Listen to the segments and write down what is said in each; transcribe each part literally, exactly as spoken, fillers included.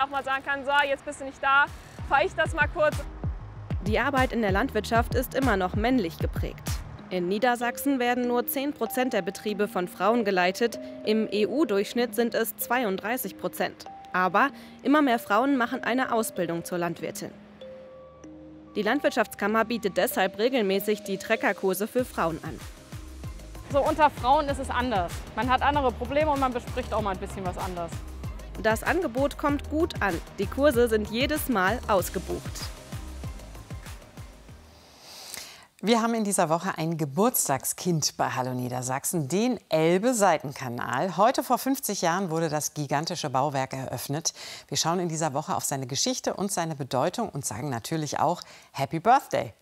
mal sagen kann, so, jetzt bist du nicht da, fahre ich das mal kurz. Die Arbeit in der Landwirtschaft ist immer noch männlich geprägt. In Niedersachsen werden nur zehn Prozent der Betriebe von Frauen geleitet, im E U-Durchschnitt sind es zweiunddreißig Prozent. Aber immer mehr Frauen machen eine Ausbildung zur Landwirtin. Die Landwirtschaftskammer bietet deshalb regelmäßig die Treckerkurse für Frauen an. So unter Frauen ist es anders. Man hat andere Probleme und man bespricht auch mal ein bisschen was anderes. Das Angebot kommt gut an. Die Kurse sind jedes Mal ausgebucht. Wir haben in dieser Woche ein Geburtstagskind bei Hallo Niedersachsen, den Elbe-Seitenkanal. Heute vor fünfzig Jahren wurde das gigantische Bauwerk eröffnet. Wir schauen in dieser Woche auf seine Geschichte und seine Bedeutung und sagen natürlich auch Happy Birthday.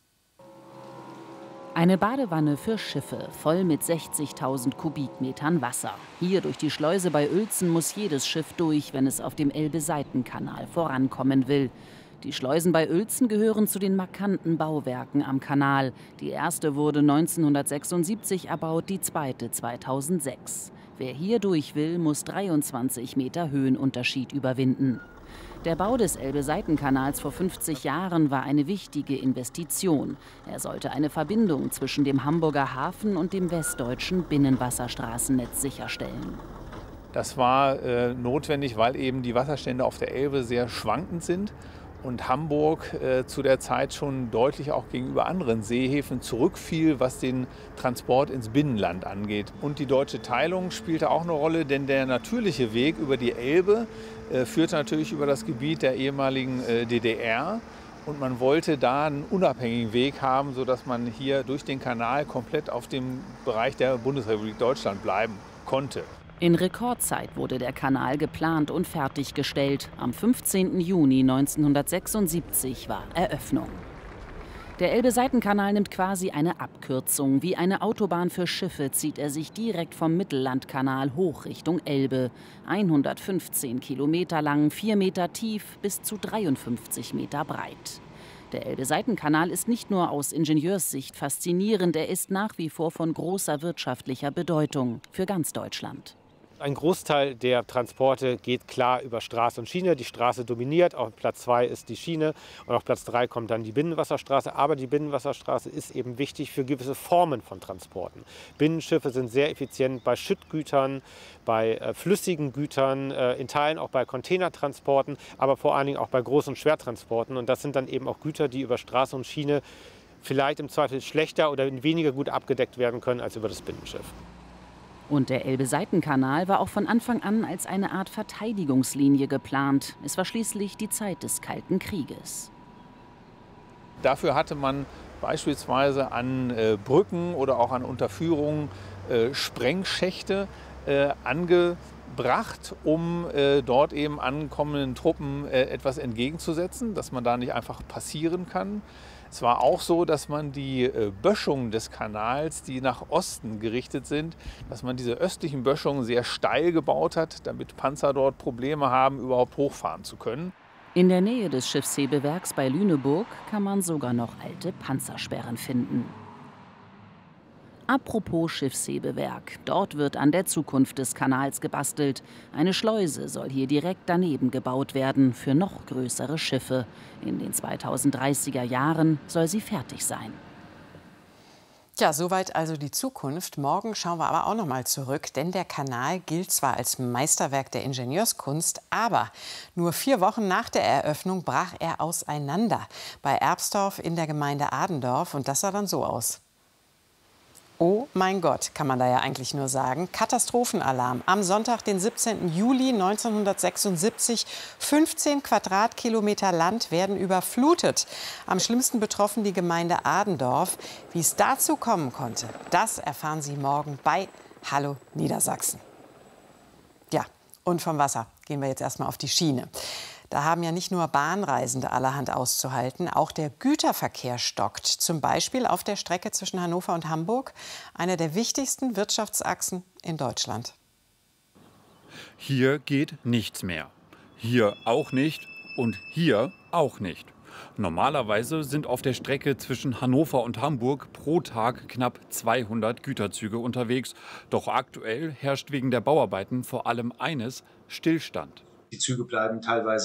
Eine Badewanne für Schiffe, voll mit sechzigtausend Kubikmetern Wasser. Hier durch die Schleuse bei Uelzen muss jedes Schiff durch, wenn es auf dem Elbe-Seitenkanal vorankommen will. Die Schleusen bei Uelzen gehören zu den markanten Bauwerken am Kanal. Die erste wurde neunzehnhundertsechsundsiebzig erbaut, die zweite zweitausendsechs. Wer hier durch will, muss dreiundzwanzig Meter Höhenunterschied überwinden. Der Bau des Elbe-Seitenkanals vor fünfzig Jahren war eine wichtige Investition. Er sollte eine Verbindung zwischen dem Hamburger Hafen und dem westdeutschen Binnenwasserstraßennetz sicherstellen. Das war äh, notwendig, weil eben die Wasserstände auf der Elbe sehr schwankend sind und Hamburg äh, zu der Zeit schon deutlich auch gegenüber anderen Seehäfen zurückfiel, was den Transport ins Binnenland angeht. Und die deutsche Teilung spielte auch eine Rolle, denn der natürliche Weg über die Elbe äh, führte natürlich über das Gebiet der ehemaligen äh, D D R. Und man wollte da einen unabhängigen Weg haben, sodass man hier durch den Kanal komplett auf dem Bereich der Bundesrepublik Deutschland bleiben konnte. In Rekordzeit wurde der Kanal geplant und fertiggestellt. Am fünfzehnten Juni neunzehnhundertsechsundsiebzig war Eröffnung. Der Elbe-Seitenkanal nimmt quasi eine Abkürzung. Wie eine Autobahn für Schiffe zieht er sich direkt vom Mittellandkanal hoch Richtung Elbe. hundertfünfzehn Kilometer lang, vier Meter tief, bis zu dreiundfünfzig Meter breit. Der Elbe-Seitenkanal ist nicht nur aus Ingenieurssicht faszinierend, er ist nach wie vor von großer wirtschaftlicher Bedeutung für ganz Deutschland. Ein Großteil der Transporte geht klar über Straße und Schiene. Die Straße dominiert, auf Platz zwei ist die Schiene und auf Platz drei kommt dann die Binnenwasserstraße. Aber die Binnenwasserstraße ist eben wichtig für gewisse Formen von Transporten. Binnenschiffe sind sehr effizient bei Schüttgütern, bei äh, flüssigen Gütern, äh, in Teilen auch bei Containertransporten, aber vor allen Dingen auch bei Groß- und Schwertransporten. Und das sind dann eben auch Güter, die über Straße und Schiene vielleicht im Zweifel schlechter oder weniger gut abgedeckt werden können als über das Binnenschiff. Und der Elbe-Seitenkanal war auch von Anfang an als eine Art Verteidigungslinie geplant. Es war schließlich die Zeit des Kalten Krieges. Dafür hatte man beispielsweise an äh, Brücken oder auch an Unterführungen äh, Sprengschächte äh, angebracht, um äh, dort eben ankommenden Truppen äh, etwas entgegenzusetzen, dass man da nicht einfach passieren kann. Es war auch so, dass man die Böschungen des Kanals, die nach Osten gerichtet sind, dass man diese östlichen Böschungen sehr steil gebaut hat, damit Panzer dort Probleme haben, überhaupt hochfahren zu können. In der Nähe des Schiffshebewerks bei Lüneburg kann man sogar noch alte Panzersperren finden. Apropos Schiffshebewerk, dort wird an der Zukunft des Kanals gebastelt. Eine Schleuse soll hier direkt daneben gebaut werden für noch größere Schiffe. In den zweitausenddreißiger Jahren soll sie fertig sein. Ja, soweit also die Zukunft. Morgen schauen wir aber auch noch mal zurück, denn der Kanal gilt zwar als Meisterwerk der Ingenieurskunst, aber nur vier Wochen nach der Eröffnung brach er auseinander bei Erbsdorf in der Gemeinde Adendorf und das sah dann so aus. Oh mein Gott, kann man da ja eigentlich nur sagen. Katastrophenalarm. Am Sonntag, den siebzehnten Juli neunzehnhundertsechsundsiebzig. fünfzehn Quadratkilometer Land werden überflutet. Am schlimmsten betroffen die Gemeinde Adendorf. Wie es dazu kommen konnte, das erfahren Sie morgen bei Hallo Niedersachsen. Ja, und vom Wasser gehen wir jetzt erstmal auf die Schiene. Da haben ja nicht nur Bahnreisende allerhand auszuhalten, auch der Güterverkehr stockt. Zum Beispiel auf der Strecke zwischen Hannover und Hamburg, einer der wichtigsten Wirtschaftsachsen in Deutschland. Hier geht nichts mehr. Hier auch nicht und hier auch nicht. Normalerweise sind auf der Strecke zwischen Hannover und Hamburg pro Tag knapp zweihundert Güterzüge unterwegs. Doch aktuell herrscht wegen der Bauarbeiten vor allem eines: Stillstand. Die Züge bleiben teilweise